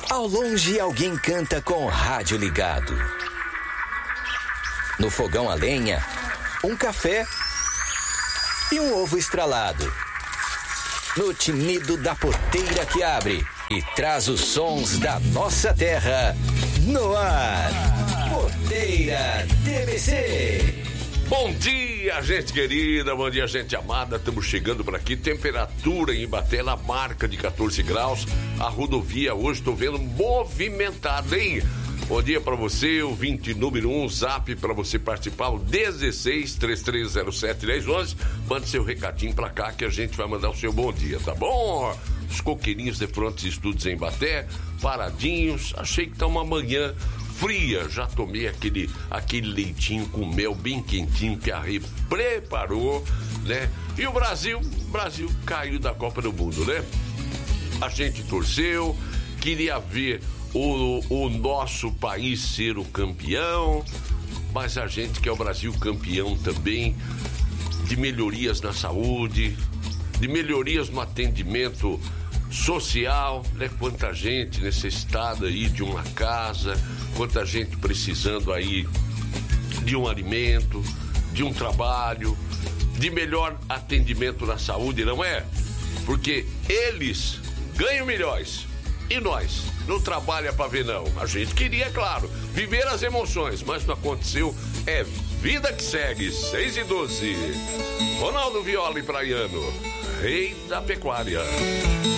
Ao longe, alguém canta com o rádio ligado. No fogão a lenha, um café e um ovo estralado. No tinido da porteira que abre e traz os sons da nossa terra. No ar, Porteira TBC. Bom dia, gente querida, bom dia, gente amada. Estamos chegando por aqui. Temperatura em Ibaté na marca de 14 graus. A rodovia hoje estou vendo movimentada, hein? Bom dia pra você, o 20 número 1, zap pra você participar, o 16-3307-1011. Mande seu recadinho pra cá que a gente vai mandar o seu bom dia, tá bom? Os coqueirinhos de Frontes Estudos em Ibaté, paradinhos. Achei que tá uma manhã fria, já tomei aquele leitinho com mel bem quentinho que a Rê preparou, né? E o Brasil caiu da Copa do Mundo, né? A gente torceu, queria ver o nosso país ser o campeão, mas a gente quer o Brasil campeão também de melhorias na saúde, de melhorias no atendimento social, né? Quanta gente necessitada aí de uma casa, quanta gente precisando aí de um alimento, de um trabalho, de melhor atendimento na saúde, não é? Porque eles ganham milhões e nós não trabalha pra ver não. A gente queria, claro, viver as emoções, mas não aconteceu. É vida que segue. 6:12. Ronaldo Viola e Praiano, rei da pecuária.